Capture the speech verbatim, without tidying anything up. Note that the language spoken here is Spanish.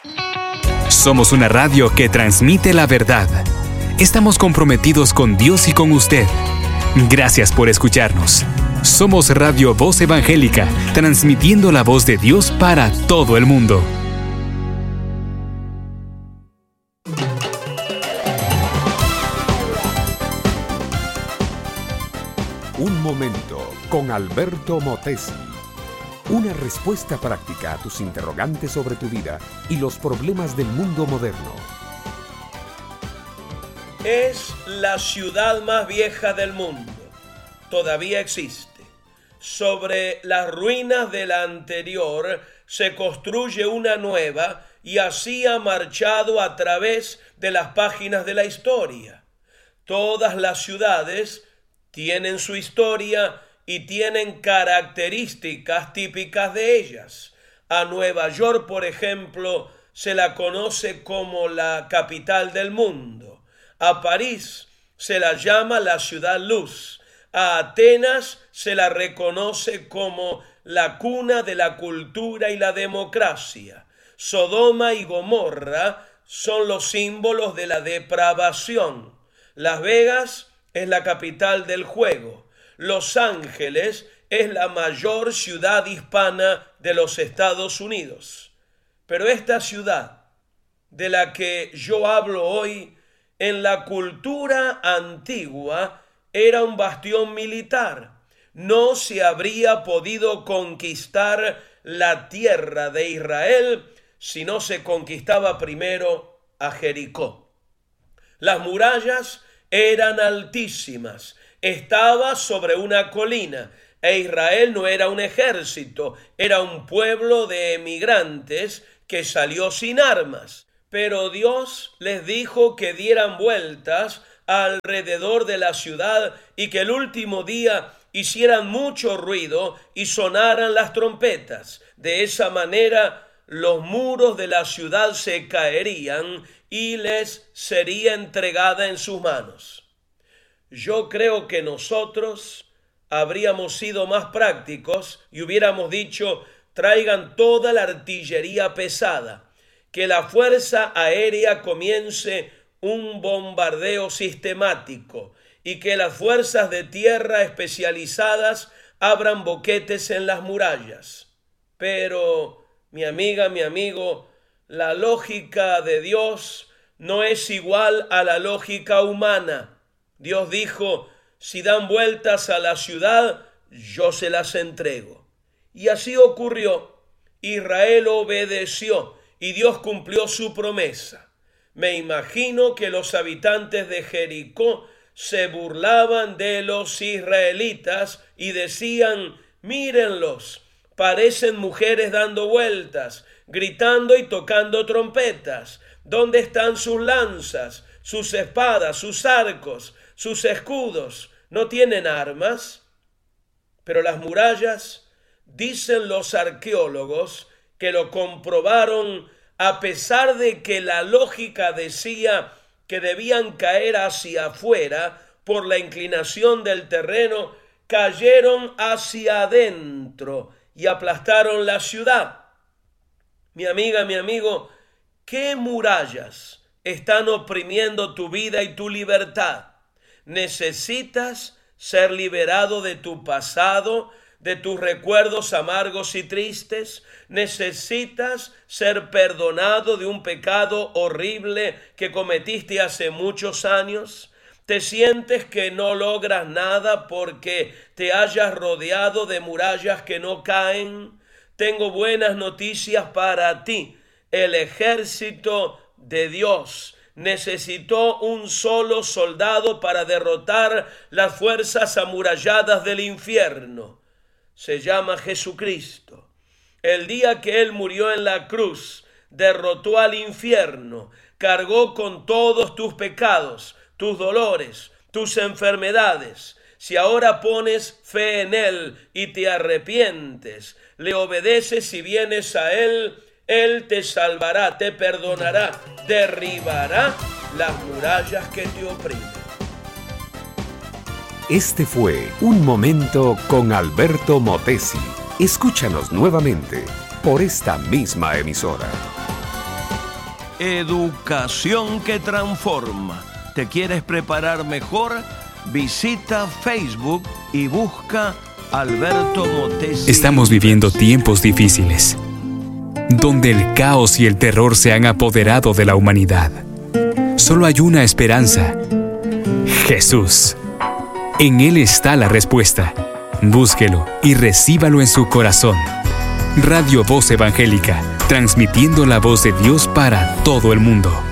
Somos una radio que transmite la verdad. Estamos comprometidos con Dios y con usted. Gracias por escucharnos. Somos Radio Voz Evangélica, transmitiendo la voz de Dios para todo el mundo. Un momento con Alberto Motesi. Una respuesta práctica a tus interrogantes sobre tu vida y los problemas del mundo moderno. Es la ciudad más vieja del mundo. Todavía existe. Sobre las ruinas de la anterior se construye una nueva y así ha marchado a través de las páginas de la historia. Todas las ciudades tienen su historia y tienen características típicas de ellas. A Nueva York, por ejemplo, se la conoce como la capital del mundo. A París se la llama la ciudad luz. A Atenas se la reconoce como la cuna de la cultura y la democracia. Sodoma y Gomorra son los símbolos de la depravación. Las Vegas es la capital del juego. Los Ángeles es la mayor ciudad hispana de los Estados Unidos. Pero esta ciudad de la que yo hablo hoy, en la cultura antigua, era un bastión militar. No se habría podido conquistar la tierra de Israel si no se conquistaba primero a Jericó. Las murallas eran altísimas. Estaba sobre una colina, e Israel no era un ejército, era un pueblo de emigrantes que salió sin armas. Pero Dios les dijo que dieran vueltas alrededor de la ciudad y que el último día hicieran mucho ruido y sonaran las trompetas. De esa manera los muros de la ciudad se caerían y les sería entregada en sus manos. Yo creo que nosotros habríamos sido más prácticos y hubiéramos dicho: traigan toda la artillería pesada, que la fuerza aérea comience un bombardeo sistemático y que las fuerzas de tierra especializadas abran boquetes en las murallas. Pero, mi amiga, mi amigo, la lógica de Dios no es igual a la lógica humana. Dios dijo: si dan vueltas a la ciudad, yo se las entrego. Y así ocurrió. Israel obedeció y Dios cumplió su promesa. Me imagino que los habitantes de Jericó se burlaban de los israelitas y decían: mírenlos, parecen mujeres dando vueltas, gritando y tocando trompetas. ¿Dónde están sus lanzas, sus espadas, sus arcos, sus escudos? ¿No tienen armas? Pero las murallas, dicen los arqueólogos, que lo comprobaron, a pesar de que la lógica decía que debían caer hacia afuera por la inclinación del terreno, cayeron hacia adentro y aplastaron la ciudad. Mi amiga, mi amigo, ¿qué murallas están oprimiendo tu vida y tu libertad? ¿Necesitas ser liberado de tu pasado, de tus recuerdos amargos y tristes? ¿Necesitas ser perdonado de un pecado horrible que cometiste hace muchos años? ¿Te sientes que no logras nada porque te hayas rodeado de murallas que no caen? Tengo buenas noticias para ti. El ejército de Dios necesitó un solo soldado para derrotar las fuerzas amuralladas del infierno. Se llama Jesucristo. El día que Él murió en la cruz, derrotó al infierno, cargó con todos tus pecados, tus dolores, tus enfermedades. Si ahora pones fe en Él y te arrepientes, le obedeces y vienes a Él, Él te salvará, te perdonará, derribará las murallas que te oprimen. Este fue Un Momento con Alberto Motesi. Escúchanos nuevamente por esta misma emisora. Educación que transforma. ¿Te quieres preparar mejor? Visita Facebook y busca Alberto Motesi. Estamos viviendo tiempos difíciles, donde el caos y el terror se han apoderado de la humanidad. Solo hay una esperanza: Jesús. En Él está la respuesta. Búsquelo y recíbalo en su corazón. Radio Voz Evangélica, transmitiendo la voz de Dios para todo el mundo.